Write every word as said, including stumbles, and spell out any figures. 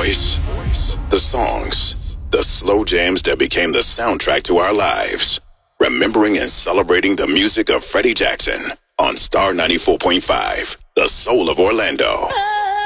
voice, the songs, the slow jams that became the soundtrack to our lives. Remembering and celebrating the music of Freddie Jackson on Star ninety-four point five, the soul of Orlando.